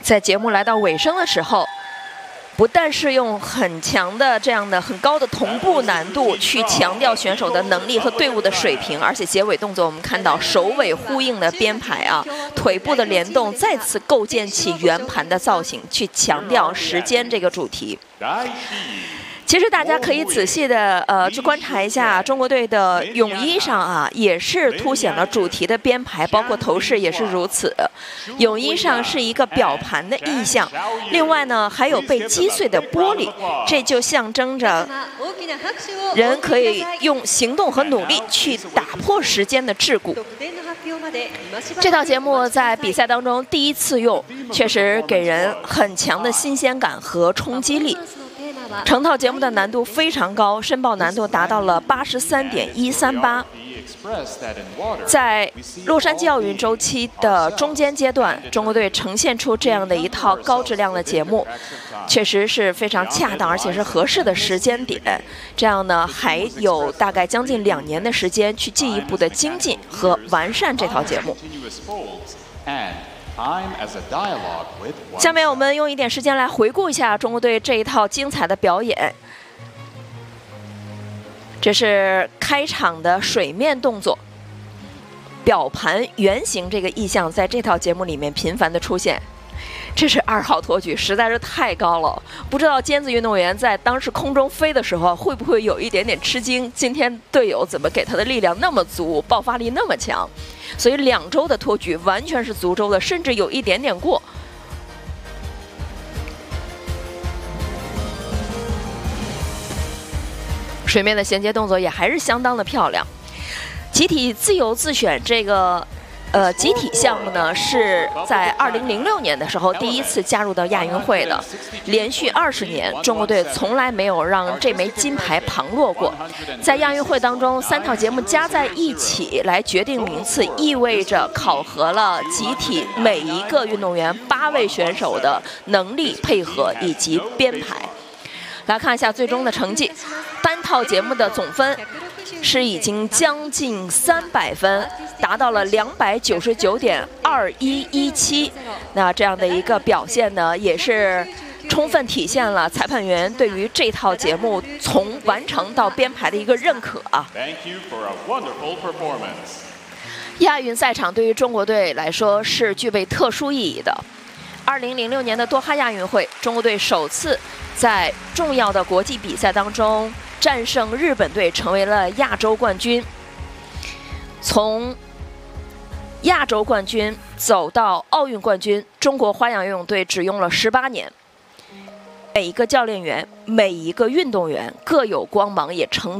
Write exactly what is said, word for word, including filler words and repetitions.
在节目来到尾声的时候，不但是用很强的这样的很高的同步难度去强调选手的能力和队伍的水平，而且结尾动作我们看到首尾呼应的编排啊，腿部的联动再次构建起圆盘的造型，去强调时间这个主题。其实大家可以仔细的呃去观察一下中国队的泳衣上啊，也是凸显了主题的编排，包括头饰也是如此。泳衣上是一个表盘的意象，另外呢还有被击碎的玻璃，这就象征着人可以用行动和努力去打破时间的桎梏。这套节目在比赛当中第一次用，确实给人很强的新鲜感和冲击力。成套节目的难度非常高，申报难度达到了八十三点一三八。在洛杉矶奥运周期的中间阶段，中国队呈现出这样的一套高质量的节目，确实是非常恰当，而且是合适的时间点。这样呢，还有大概将近两年的时间去进一步的精进和完善这套节目。下面我们用一点时间来回顾一下中国队这一套精彩的表演。这是开场的水面动作，表盘圆形这个意象在这套节目里面频繁的出现。这是二号托举，实在是太高了，不知道尖子运动员在当时空中飞的时候会不会有一点点吃惊，今天队友怎么给他的力量那么足，爆发力那么强。所以两周的托举完全是足周的，甚至有一点点过。水面的衔接动作也还是相当的漂亮。集体自由自选这个呃集体项目呢，是在二零零六年的时候第一次加入到亚运会的，连续二十年中国队从来没有让这枚金牌旁落过。在亚运会当中，三套节目加在一起来决定名次，意味着考核了集体每一个运动员八位选手的能力配合以及编排。来看一下最终的成绩，单套节目的总分是已经将近三百分，达到了两百九十九点二一一七。那这样的一个表现呢，也是充分体现了裁判员对于这套节目从完成到编排的一个认可啊。亚运赛场对于中国队来说是具备特殊意义的。二零零六年的多哈亚运会，中国队首次在重要的国际比赛当中战胜日本队，成为了亚洲冠军。从亚洲冠军走到奥运冠军，中国花样游泳队只用了十八年。每一个教练员，每一个运动员各有光芒，也成